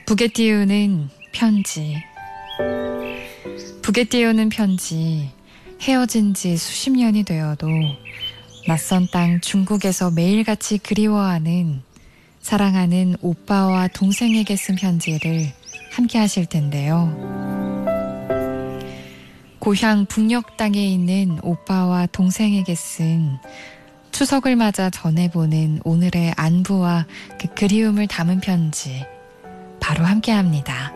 북에 띄우는 편지. 북에 띄우는 편지. 헤어진 지 수십 년이 되어도 낯선 땅 중국에서 매일같이 그리워하는 사랑하는 오빠와 동생에게 쓴 편지를 함께 하실 텐데요. 고향 북녘 땅에 있는 오빠와 동생에게 쓴 추석을 맞아 전해보는 오늘의 안부와 그 그리움을 담은 편지 바로 함께합니다.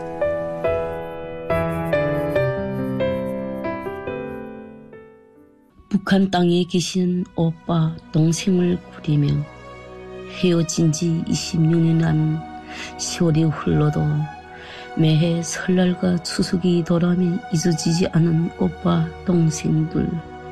북한 땅에 계신 오빠, 동생을 그리며 헤어진 지 26년이란 세월이 흘러도 매해 설날과 추석이 돌아오면 잊어지지 않은 오빠, 동생들.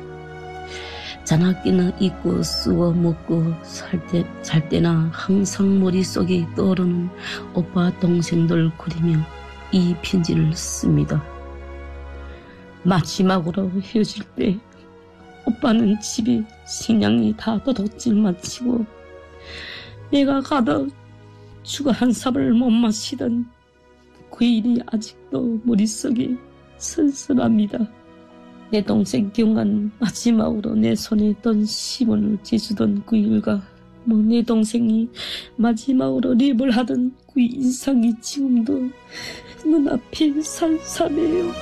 자나깨나 입고 쓰고 먹고 살 때나 항상 머릿속에 떠오르는 오빠, 동생들 그리며 이 편지를 씁니다. 마지막으로 헤어질 때 오빠는 집에 식량이 다 도둑질 마치고 내가 가다 죽어 한 삽을 못 마시던 그 일이 아직도 머릿속에 쓸쓸합니다. 내 동생 경한 마지막으로 내 손에 던 시몬을 재주던 그 일과 내 동생이 마지막으로 랩을 하던 그 인상이 지금도 눈앞에 산산해요.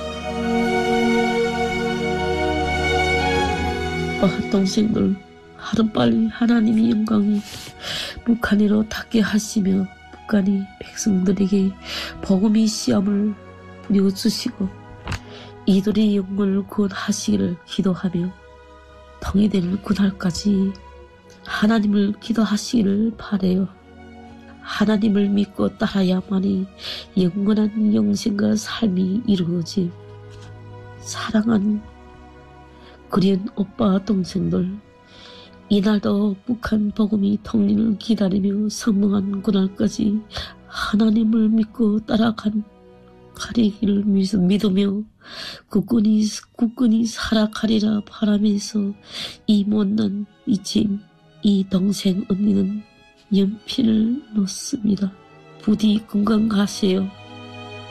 동생들, 하루빨리 하나님의 영광이 북한으로 닿게 하시며 북한이 백성들에게 복음의 시험을 부려주시고 이들의 영혼을 구원하시기를 기도하며 통일되는 그날까지 하나님을 기도하시기를 바라요. 하나님을 믿고 따라야만이 영원한 영생과 삶이 이루어지. 사랑하는 그리운 오빠 동생들, 이날도 북한 복음이 통일을 기다리며 성공한 그날까지 하나님을 믿고 따라간 가리기를 믿으며 굳건히 살아가리라 바라면서 이 못난 이 동생 언니는 연필을 놓습니다. 부디 건강하세요.